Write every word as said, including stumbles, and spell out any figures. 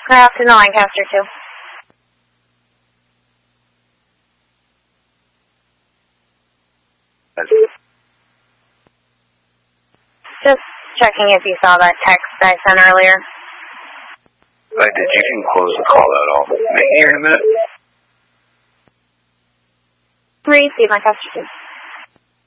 Craft in the Lancaster two. Just checking if you saw that text I sent earlier. I did. You can close the call out. I'll make it here in a minute. Receive Lancaster two.